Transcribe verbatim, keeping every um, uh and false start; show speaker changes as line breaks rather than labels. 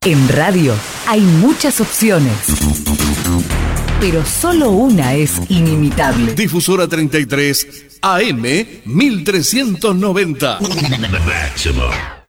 En radio hay muchas opciones, pero solo una es inimitable.
Difusora treinta y tres A M mil trescientos noventa.
Máximo.